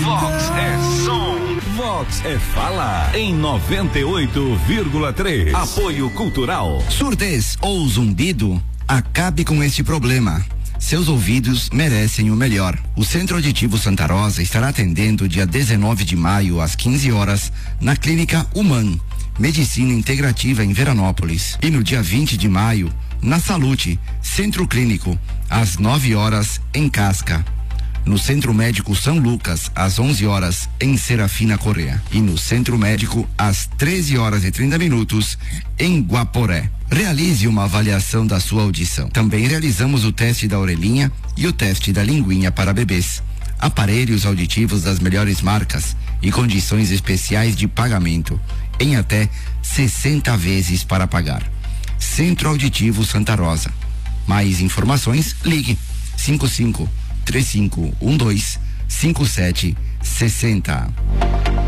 Vox é som. Vox é fala em 98,3. Apoio Cultural. Surdez ou zumbido? Acabe com este problema. Seus ouvidos merecem o melhor. O Centro Auditivo Santa Rosa estará atendendo dia 19 de maio às 15 horas na Clínica Human, Medicina Integrativa em Veranópolis. E no dia 20 de maio, na Salute, Centro Clínico, às 9 horas em Casca. No Centro Médico São Lucas, às 11 horas em Serafina Corrêa. E no Centro Médico, às 13 horas e 30 minutos em Guaporé. Realize uma avaliação da sua audição. Também realizamos o teste da orelhinha e o teste da linguinha para bebês. Aparelhos auditivos das melhores marcas e condições especiais de pagamento, em até 60 vezes para pagar. Centro Auditivo Santa Rosa. Mais informações, ligue 55 3512 5760.